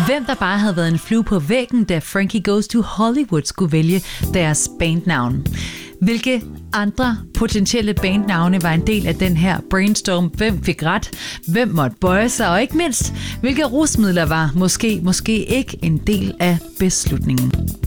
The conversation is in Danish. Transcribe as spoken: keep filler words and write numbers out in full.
hvem der bare havde været en flue på væggen, da Frankie Goes to Hollywood skulle vælge deres bandnavn. Hvilke andre potentielle bandnavne var en del af den her brainstorm? Hvem fik ret? Hvem måtte bøje sig? Og ikke mindst, hvilke rusmidler var måske, måske ikke en del af beslutningen?